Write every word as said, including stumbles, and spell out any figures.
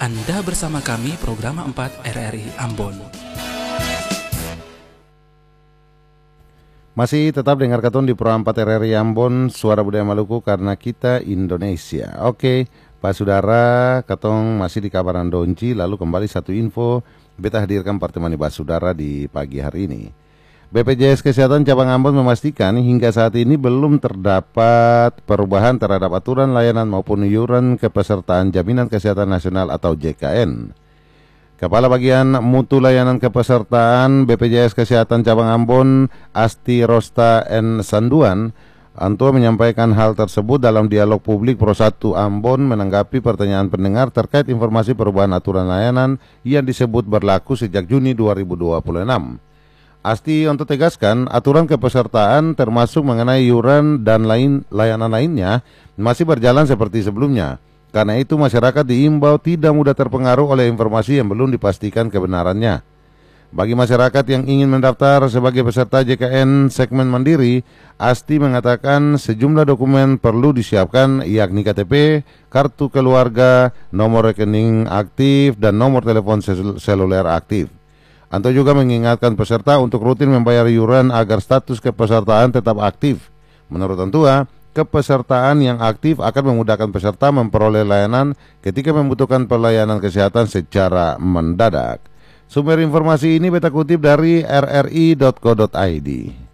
Anda bersama kami program empat R R I Ambon. Masih tetap dengar Katun di Pro empat R R I Ambon, Suara Budaya Maluku karena kita Indonesia. Oke, Pak Saudara, Katong masih di kabaran Donci, lalu kembali satu info beta hadirkan pertemani Pak Saudara di pagi hari ini. B P J S Kesehatan Cabang Ambon memastikan hingga saat ini belum terdapat perubahan terhadap aturan layanan maupun iuran kepesertaan Jaminan Kesehatan Nasional atau J K N. Kepala Bagian Mutu Layanan Kepesertaan B P J S Kesehatan Cabang Ambon, Asti Rosta N. Sanduan, Antua menyampaikan hal tersebut dalam dialog publik Pro satu Ambon menanggapi pertanyaan pendengar terkait informasi perubahan aturan layanan yang disebut berlaku sejak Juni dua ribu dua puluh enam. Asti untuk tegaskan aturan kepesertaan termasuk mengenai iuran dan lain layanan lainnya masih berjalan seperti sebelumnya. Karena itu masyarakat diimbau tidak mudah terpengaruh oleh informasi yang belum dipastikan kebenarannya. Bagi masyarakat yang ingin mendaftar sebagai peserta J K N segmen mandiri, Asti mengatakan sejumlah dokumen perlu disiapkan yakni K T P, kartu keluarga, nomor rekening aktif, dan nomor telepon sel seluler aktif. Anto juga mengingatkan peserta untuk rutin membayar iuran agar status kepesertaan tetap aktif. Menurut Antua, kepesertaan yang aktif akan memudahkan peserta memperoleh layanan ketika membutuhkan pelayanan kesehatan secara mendadak. Sumber informasi ini beta kutip dari r r i dot co dot i d.